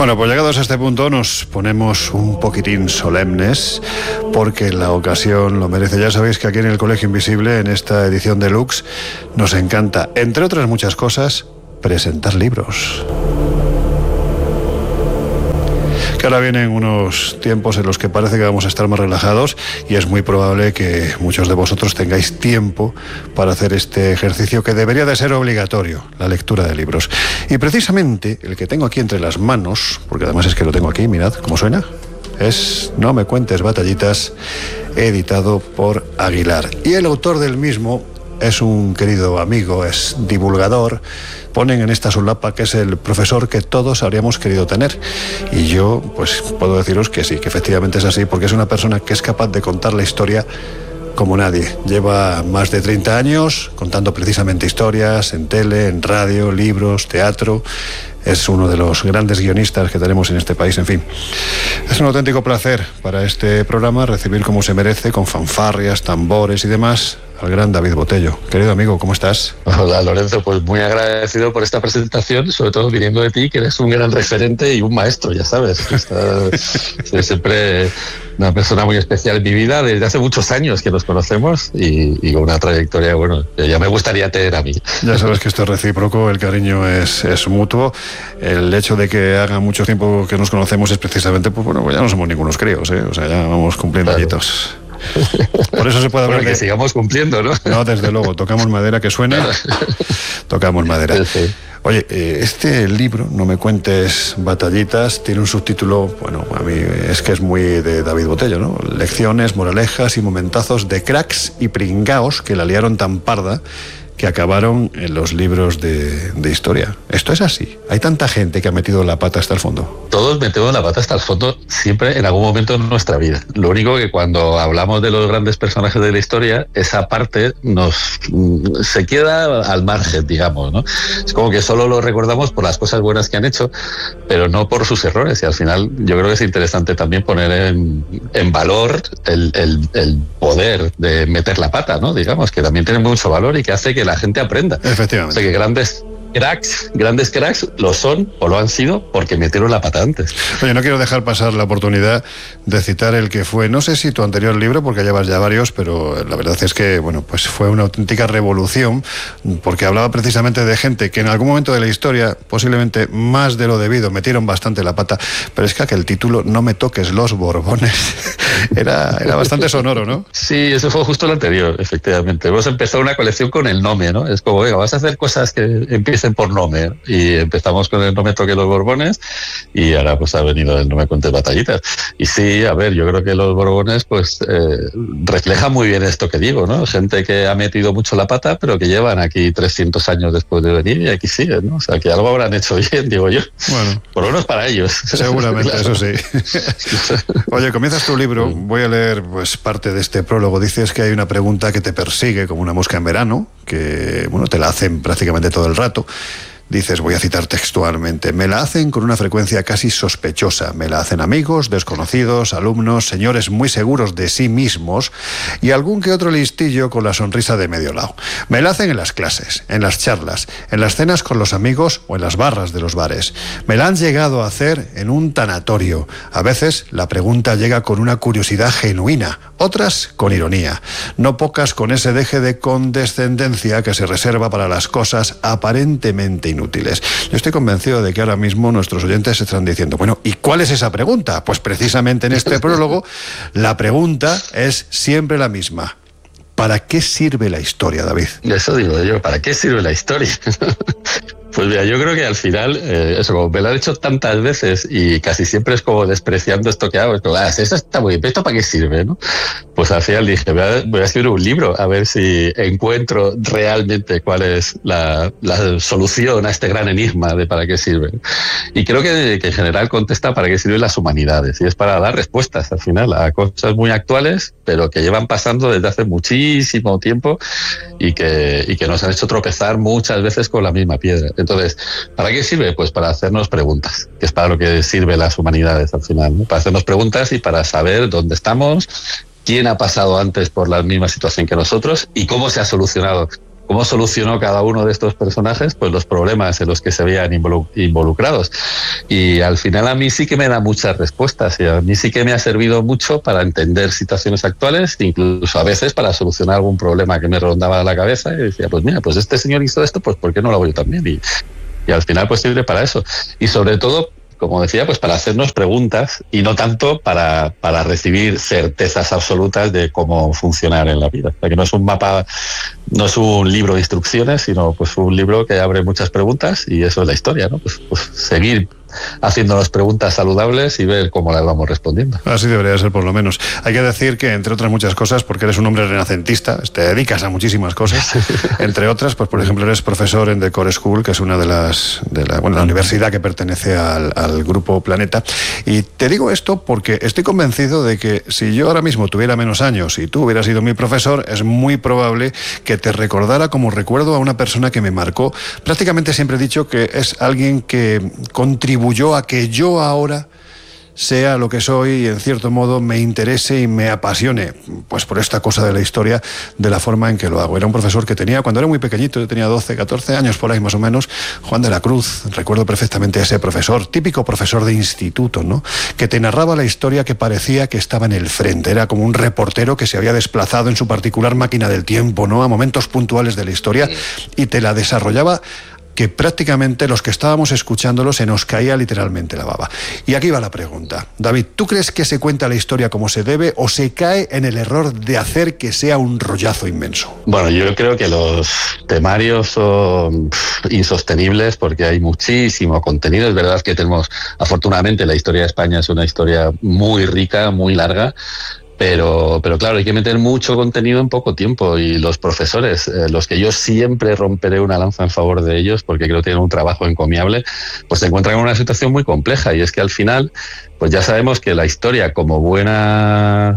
Bueno, pues llegados a este punto nos ponemos un poquitín solemnes porque la ocasión lo merece. Ya sabéis que aquí en el Colegio Invisible, en esta edición deluxe, nos encanta, entre otras muchas cosas, presentar libros. Que ahora vienen unos tiempos en los que parece que vamos a estar más relajados y es muy probable que muchos de vosotros tengáis tiempo para hacer este ejercicio que debería de ser obligatorio, la lectura de libros. Y precisamente el que tengo aquí entre las manos, porque además es que lo tengo aquí, mirad cómo suena, es No me cuentes batallitas, editado por Aguilar. Y el autor del mismo es un querido amigo, es divulgador. Ponen en esta solapa que es el profesor que todos habríamos querido tener. Y yo, pues, puedo deciros que sí, que efectivamente es así, porque es una persona que es capaz de contar la historia como nadie. Lleva más de 30 años contando precisamente historias en tele, en radio, libros, teatro. Es uno de los grandes guionistas que tenemos en este país, en fin. Es un auténtico placer para este programa recibir como se merece, con fanfarrias, tambores y demás, al gran David Botello. Querido amigo, ¿cómo estás? Hola, Lorenzo, pues muy agradecido por esta presentación, sobre todo viniendo de ti, que eres un gran referente y un maestro, ya sabes. Siempre una persona muy especial en mi vida, desde hace muchos años que nos conocemos y con una trayectoria, bueno, que ya me gustaría tener a mí. Ya sabes que esto es recíproco, el cariño es mutuo. El hecho de que haga mucho tiempo que nos conocemos es precisamente, pues bueno, pues ya no somos ningunos críos, ¿eh? O sea, ya vamos cumpliendo añitos. Por eso se puede hablar que sigamos cumpliendo, ¿no? No, desde luego, tocamos madera que suene, tocamos madera. Sí. Oye, este libro, No me cuentes batallitas, tiene un subtítulo, bueno, a mí es que es muy de David Botello, ¿no? Lecciones, moralejas y momentazos de cracks y pringaos que la liaron tan parda que acabaron en los libros de historia. Esto es así. Hay tanta gente que ha metido la pata hasta el fondo. Todos metemos la pata hasta el fondo siempre en algún momento de nuestra vida. Lo único que cuando hablamos de los grandes personajes de la historia, esa parte se queda al margen, digamos, ¿no? Es como que solo lo recordamos por las cosas buenas que han hecho, pero no por sus errores. Y al final yo creo que es interesante también poner en valor el poder de meter la pata, ¿no? Digamos, que también tiene mucho valor y que hace que la gente aprenda. Efectivamente. O sea, que grandes cracks lo son o lo han sido porque metieron la pata antes. Oye, no quiero dejar pasar la oportunidad de citar el que fue, no sé si tu anterior libro, porque llevas ya varios, pero la verdad es que, bueno, pues fue una auténtica revolución, porque hablaba precisamente de gente que en algún momento de la historia, posiblemente más de lo debido, metieron bastante la pata, pero es que aquel título, No me toques los Borbones, era bastante sonoro, ¿no? Sí, eso fue justo lo anterior, efectivamente. Hemos empezado una colección con el Nome, ¿no? Es como, venga, vas a hacer cosas que empiecen por Nome. Y empezamos con el No me toques los Borbones y ahora pues ha venido el No me cuentes batallitas. Y sí, a ver, yo creo que los Borbones pues refleja muy bien esto que digo, ¿no? Gente que ha metido mucho la pata, pero que llevan aquí 300 años después de venir y aquí siguen, ¿no? O sea, que algo habrán hecho bien, digo yo. Bueno. Por lo menos para ellos. Seguramente, claro. Eso sí. Oye, comienzas tu libro, voy a leer pues parte de este prólogo. Dices que hay una pregunta que te persigue como una mosca en verano, que bueno, te la hacen prácticamente todo el rato. Dices, voy a citar textualmente, me la hacen con una frecuencia casi sospechosa. Me la hacen amigos, desconocidos, alumnos, señores muy seguros de sí mismos y algún que otro listillo con la sonrisa de medio lado. Me la hacen en las clases, en las charlas, en las cenas con los amigos o en las barras de los bares. Me la han llegado a hacer en un tanatorio. A veces la pregunta llega con una curiosidad genuina, otras con ironía, no pocas con ese deje de condescendencia que se reserva para las cosas aparentemente inútiles. Yo estoy convencido de que ahora mismo nuestros oyentes se están diciendo, bueno, ¿y cuál es esa pregunta? Pues precisamente en este prólogo la pregunta es siempre la misma. ¿Para qué sirve la historia, David? Eso digo yo, ¿para qué sirve la historia? Pues mira, yo creo que al final, eso, como me lo han hecho tantas veces y casi siempre es como despreciando esto que hago, es como, eso está muy bien, ¿pero esto para qué sirve, no? Pues al final dije, voy a escribir un libro a ver si encuentro realmente cuál es la solución a este gran enigma de para qué sirve. Y creo que en general contesta para qué sirven las humanidades, y es para dar respuestas al final a cosas muy actuales, pero que llevan pasando desde hace muchísimo tiempo y que nos han hecho tropezar muchas veces con la misma piedra. Entonces, ¿para qué sirve? Pues para hacernos preguntas, que es para lo que sirven las humanidades al final, ¿no? Para hacernos preguntas y para saber dónde estamos, quién ha pasado antes por la misma situación que nosotros y cómo se ha solucionado cómo solucionó cada uno de estos personajes pues los problemas en los que se veían involucrados. Y al final a mí sí que me da muchas respuestas y a mí sí que me ha servido mucho para entender situaciones actuales, incluso a veces para solucionar algún problema que me rondaba la cabeza y decía, pues mira, pues este señor hizo esto, pues ¿por qué no lo hago yo también? Y al final pues sirve para eso. Y sobre todo, como decía, pues para hacernos preguntas y no tanto para recibir certezas absolutas de cómo funcionar en la vida. O sea, que no es un mapa, no es un libro de instrucciones, sino pues un libro que abre muchas preguntas y eso es la historia, ¿no? Pues seguir haciéndonos preguntas saludables y ver cómo las vamos respondiendo. Así debería ser, por lo menos. Hay que decir que, entre otras muchas cosas, porque eres un hombre renacentista, te dedicas a muchísimas cosas, entre otras, pues por ejemplo, eres profesor en The Core School, que es una de la universidad que pertenece al grupo Planeta. Y te digo esto porque estoy convencido de que si yo ahora mismo tuviera menos años y tú hubieras sido mi profesor, es muy probable que te recordara como recuerdo a una persona que me marcó. Prácticamente siempre he dicho que es alguien que contribuyó a que yo ahora sea lo que soy y en cierto modo me interese y me apasione pues por esta cosa de la historia de la forma en que lo hago. Era un profesor que tenía, cuando era muy pequeñito, yo tenía 12, 14 años por ahí más o menos, Juan de la Cruz, recuerdo perfectamente a ese profesor, típico profesor de instituto, ¿no? Que te narraba la historia que parecía que estaba en el frente, era como un reportero que se había desplazado en su particular máquina del tiempo, ¿no? A momentos puntuales de la historia y te la desarrollaba que prácticamente los que estábamos escuchándolo se nos caía literalmente la baba. Y aquí va la pregunta. David, ¿tú crees que se cuenta la historia como se debe o se cae en el error de hacer que sea un rollazo inmenso? Bueno, yo creo que los temarios son insostenibles porque hay muchísimo contenido. Es verdad que tenemos, afortunadamente, la historia de España es una historia muy rica, muy larga. Pero claro, hay que meter mucho contenido en poco tiempo y los profesores, los que yo siempre romperé una lanza en favor de ellos porque creo que tienen un trabajo encomiable, pues se encuentran en una situación muy compleja y es que al final pues ya sabemos que la historia como buena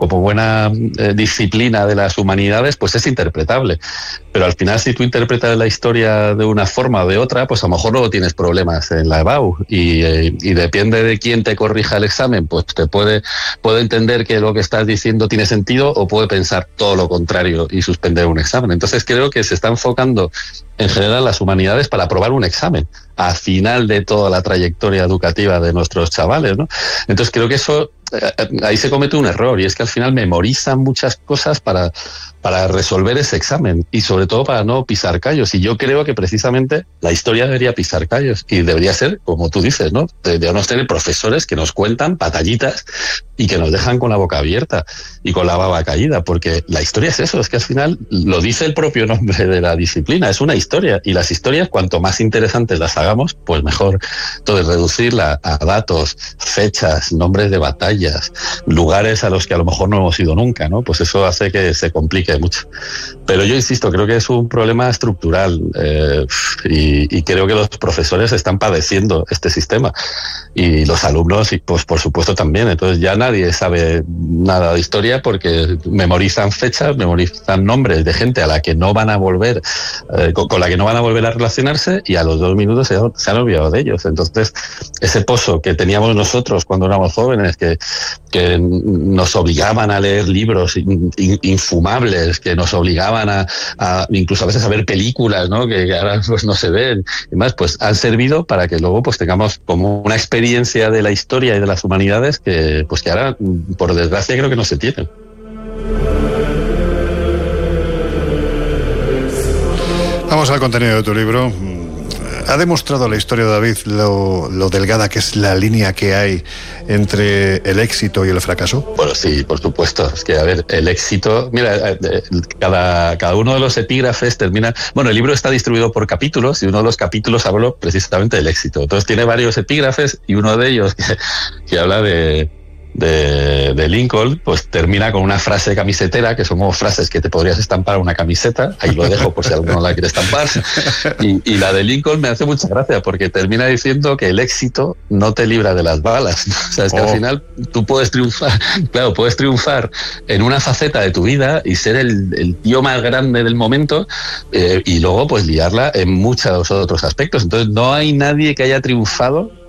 disciplina de las humanidades pues es interpretable, pero al final si tú interpretas la historia de una forma o de otra, pues a lo mejor luego tienes problemas en la EBAU y depende de quién te corrija el examen, pues te puede entender que lo que estás diciendo tiene sentido o puede pensar todo lo contrario y suspender un examen. Entonces creo que se está enfocando en general las humanidades para aprobar un examen al final de toda la trayectoria educativa de nuestros chavales, ¿no? Entonces creo que eso ahí se comete un error y es que al final memorizan muchas cosas para resolver ese examen y sobre todo para no pisar callos. Y yo creo que precisamente la historia debería pisar callos y debería ser, como tú dices, ¿no? Deberíamos tener profesores que nos cuentan batallitas y que nos dejan con la boca abierta y con la baba caída, porque la historia es eso, es que al final lo dice el propio nombre de la disciplina, es una historia y las historias cuanto más interesantes las hagamos, pues mejor. Entonces reducirla a datos, fechas, nombres de batallas, lugares a los que a lo mejor no hemos ido nunca, ¿no? Pues eso hace que se complique mucho. Pero yo insisto, creo que es un problema estructural y creo que los profesores están padeciendo este sistema y los alumnos y pues por supuesto también. Entonces ya nadie sabe nada de historia porque memorizan fechas, memorizan nombres de gente a la que no van a volver con la que no van a volver a relacionarse y a los 2 minutos se han olvidado de ellos. Entonces ese pozo que teníamos nosotros cuando éramos jóvenes que nos obligaban a leer libros infumables, que nos obligaban a incluso a veces a ver películas, ¿no? Que ahora pues no se ven y más, pues han servido para que luego pues tengamos como una experiencia de la historia y de las humanidades que ahora por desgracia creo que no se tienen. Vamos al contenido de tu libro. ¿Ha demostrado la historia de David lo delgada que es la línea que hay entre el éxito y el fracaso? Bueno, sí, por supuesto. Es que, a ver, el éxito... Mira, cada uno de los epígrafes termina... Bueno, el libro está distribuido por capítulos y uno de los capítulos habla precisamente del éxito. Entonces tiene varios epígrafes y uno de ellos que habla de Lincoln, pues termina con una frase camisetera, que son como frases que te podrías estampar a una camiseta, ahí lo dejo por si alguno la quiere estampar, y la de Lincoln me hace mucha gracia, porque termina diciendo que el éxito no te libra de las balas, ¿no? O sea, es que al final tú puedes triunfar, claro, puedes triunfar en una faceta de tu vida y ser el tío más grande del momento, y luego pues liarla en muchos otros aspectos. Entonces no hay nadie que haya triunfado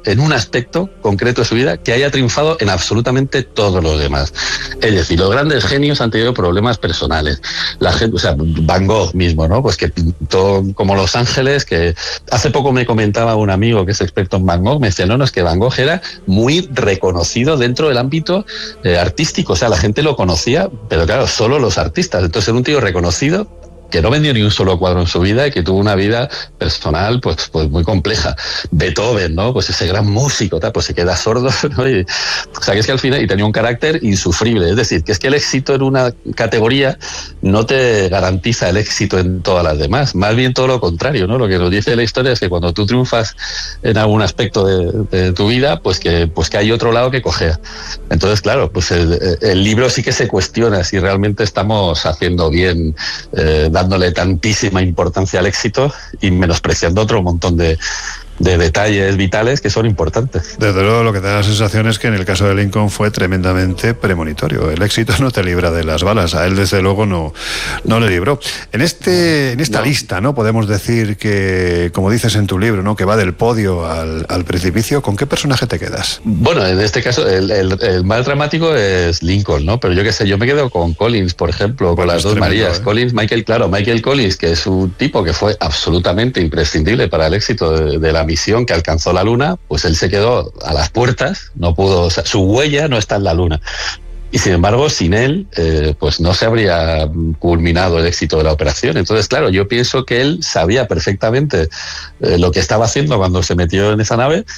en un aspecto concreto de su vida que haya triunfado en absolutamente todos los demás. Es decir, los grandes genios han tenido problemas personales. La gente, o sea, Van Gogh mismo, ¿no? Pues que pintó como Los Ángeles, que hace poco me comentaba un amigo que es experto en Van Gogh, me decía, no, es que Van Gogh era muy reconocido dentro del ámbito artístico, o sea, la gente lo conocía, pero claro, solo los artistas. Entonces era un tío reconocido que no vendió ni un solo cuadro en su vida y que tuvo una vida personal pues muy compleja. Beethoven, ¿no? Pues ese gran músico, tal, pues se queda sordo, ¿no? Y, o sea, que es que al final, y tenía un carácter insufrible, es decir, que es que el éxito en una categoría no te garantiza el éxito en todas las demás, más bien todo lo contrario, ¿no? Lo que nos dice la historia es que cuando tú triunfas en algún aspecto de tu vida, pues que hay otro lado que cojea. Entonces, claro, pues el libro sí que se cuestiona si realmente estamos haciendo bien, dándole tantísima importancia al éxito y menospreciando otro montón de detalles vitales que son importantes. Desde luego, lo que da la sensación es que en el caso de Lincoln fue tremendamente premonitorio. El éxito no te libra de las balas, a él desde luego no le libró. En esta lista, ¿no? Podemos decir que, como dices en tu libro, ¿no? Que va del podio al precipicio. ¿Con qué personaje te quedas? Bueno, en este caso el más dramático es Lincoln, ¿no? Pero yo qué sé, yo me quedo con Collins, por ejemplo, con las dos Marías. Collins, Michael Collins, que es un tipo que fue absolutamente imprescindible para el éxito de la misión que alcanzó la Luna, pues él se quedó a las puertas, no pudo, o sea, su huella no está en la Luna. Y sin embargo, sin él, pues no se habría culminado el éxito de la operación. Entonces, claro, yo pienso que él sabía perfectamente lo que estaba haciendo cuando se metió en esa nave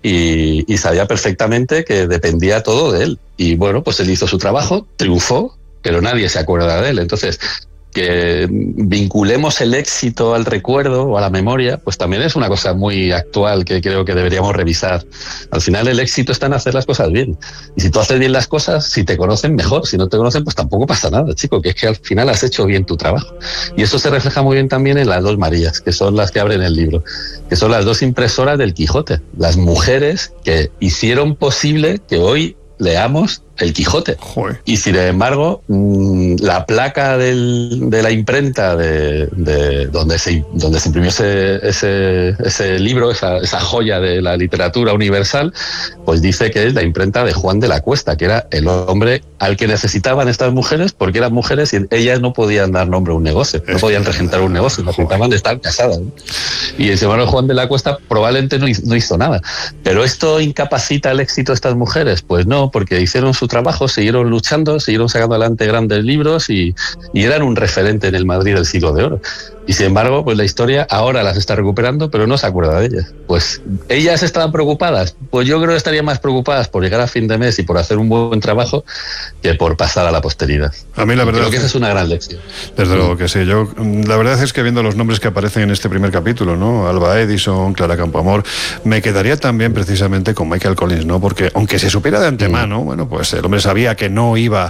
y sabía perfectamente que dependía todo de él. Y bueno, pues él hizo su trabajo, triunfó, pero nadie se acuerda de él. Entonces, que vinculemos el éxito al recuerdo o a la memoria, pues también es una cosa muy actual que creo que deberíamos revisar. Al final el éxito está en hacer las cosas bien. Y si tú haces bien las cosas, si te conocen, mejor. Si no te conocen, pues tampoco pasa nada, chico, que es que al final has hecho bien tu trabajo. Y eso se refleja muy bien también en las dos Marías, que son las que abren el libro, que son las dos impresoras del Quijote, las mujeres que hicieron posible que hoy leamos el Quijote. Joder. Y sin embargo, la placa de la imprenta de donde se imprimió ese libro, esa joya de la literatura universal, pues dice que es la imprenta de Juan de la Cuesta, que era el hombre al que necesitaban estas mujeres, porque eran mujeres y ellas no podían dar nombre a un negocio, no podían regentar un negocio, necesitaban de estar casadas, ¿no? Y ese hermano Juan de la Cuesta probablemente no hizo nada. ¿Pero esto incapacita el éxito de estas mujeres? Pues no, porque hicieron su trabajo, siguieron luchando, siguieron sacando adelante grandes libros y eran un referente en el Madrid del siglo de oro. Y sin embargo, pues la historia ahora las está recuperando, pero no se acuerda de ellas. Pues ellas estaban preocupadas. Pues yo creo que estarían más preocupadas por llegar a fin de mes y por hacer un buen trabajo que por pasar a la posteridad. A mí la verdad creo que esa es una gran lección. Desde luego que sí. Yo, la verdad es que viendo los nombres que aparecen en este primer capítulo, ¿no? Alba Edison, Clara Campoamor, me quedaría también precisamente con Michael Collins, ¿no? Porque aunque se supiera de antemano, bueno, pues el hombre sabía que no iba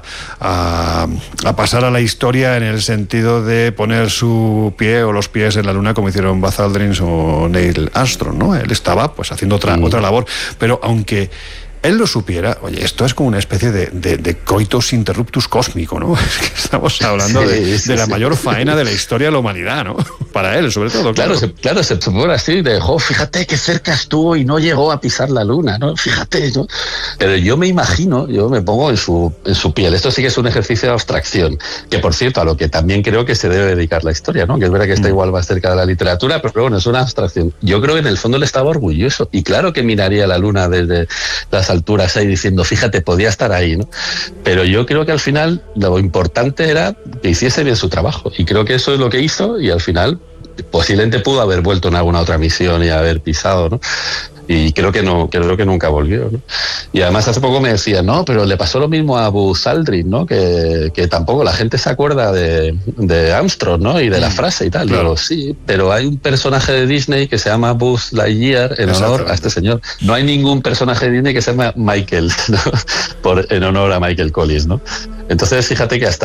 a pasar a la historia en el sentido de poner su pie o los pies en la Luna como hicieron Buzz Aldrin o Neil Armstrong, ¿no? Él estaba pues haciendo otra labor, pero aunque él lo supiera, oye, esto es como una especie de coitus interruptus cósmico, ¿no? Es que estamos hablando de la mayor faena de la historia de la humanidad, ¿no? Para él, sobre todo. Claro, se pone así, fíjate qué cerca estuvo y no llegó a pisar la Luna, ¿no? Fíjate, ¿no? Pero yo me imagino, yo me pongo en su piel. Esto sí que es un ejercicio de abstracción, que por cierto, a lo que también creo que se debe dedicar la historia, ¿no? Que es verdad que está igual más cerca de la literatura, pero bueno, es una abstracción. Yo creo que en el fondo él estaba orgulloso y claro que miraría la Luna desde las alturas ahí diciendo, fíjate, podía estar ahí, ¿no? Pero yo creo que al final lo importante era que hiciese bien su trabajo y creo que eso es lo que hizo y al final posiblemente pudo haber vuelto en alguna otra misión y haber pisado, ¿no? Y creo que nunca volvió, ¿no? Y además hace poco me decía, no, pero le pasó lo mismo a Buzz Aldrin, ¿no? Que tampoco la gente se acuerda de Armstrong, ¿no? Y de la frase y tal. Claro. Digo, sí, pero hay un personaje de Disney que se llama Buzz Lightyear en honor a este señor. No hay ningún personaje de Disney que se llama Michael, ¿no? En honor a Michael Collins, ¿no? Entonces, fíjate que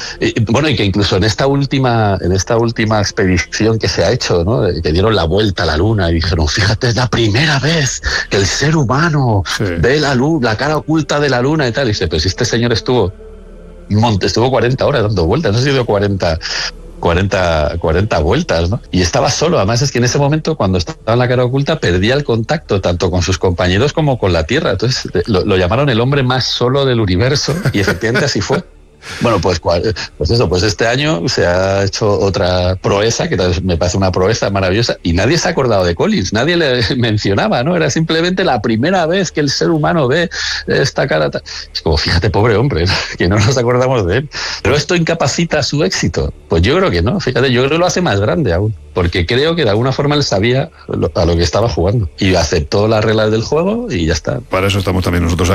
y que incluso en esta última expedición que se ha hecho, ¿no? Que dieron la vuelta a la Luna y dijeron, fíjate, es la primera vez que el ser humano ve la luz, la cara oculta de la Luna y tal. Y dice, pero si este señor estuvo 40 horas dando vueltas, no sé si dio 40 40 vueltas, ¿no? Y estaba solo. Además es que en ese momento, cuando estaba en la cara oculta, perdía el contacto tanto con sus compañeros como con la Tierra. Entonces lo llamaron el hombre más solo del universo y efectivamente así fue. Bueno, pues este año se ha hecho otra proeza, que me parece una proeza maravillosa, y nadie se ha acordado de Collins, nadie le mencionaba, ¿no? Era simplemente la primera vez que el ser humano ve esta cara. Es como, fíjate, pobre hombre, ¿no? Que no nos acordamos de él. ¿Pero esto incapacita su éxito? Pues yo creo que no, fíjate, yo creo que lo hace más grande aún, porque creo que de alguna forma él sabía a lo que estaba jugando y aceptó las reglas del juego y ya está. Para eso estamos también nosotros aquí.